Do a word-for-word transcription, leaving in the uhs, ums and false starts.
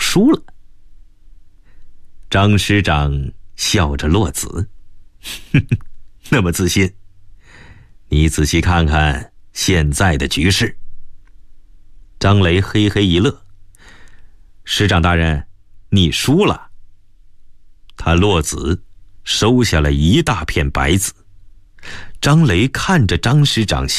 输了。张师长笑着落子，呵呵，那么自信，你仔细看看现在的局势。张雷嘿嘿一乐，师长大人，你输了。他落子收下了一大片白子。张雷看着张师长